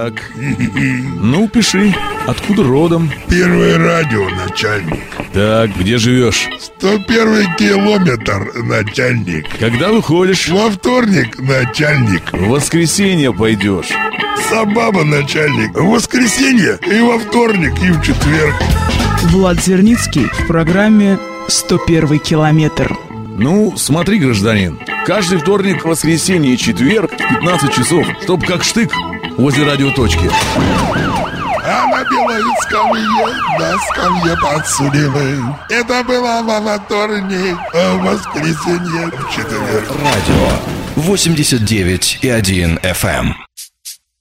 Так. Ну, пиши. Откуда родом? Первое радио, начальник. Так, где живешь? 101 километр, начальник. Когда выходишь? Во вторник, начальник. В воскресенье пойдешь. Собаба, начальник. В воскресенье и во вторник, и в четверг. Влад Зерницкий в программе «101 километр». Ну, смотри, гражданин. Каждый вторник, воскресенье и четверг в 15 часов, чтоб как штык возле радиоточки. А на белой скамье, на скамье подсудимый. Это было во вторник, а в воскресенье, в четверг. Радио 89,1 FM.